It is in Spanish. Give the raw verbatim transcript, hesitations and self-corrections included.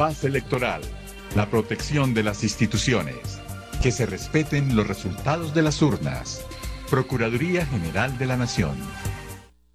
paz electoral, la protección de las instituciones, que se respeten los resultados de las urnas. Procuraduría General de la Nación.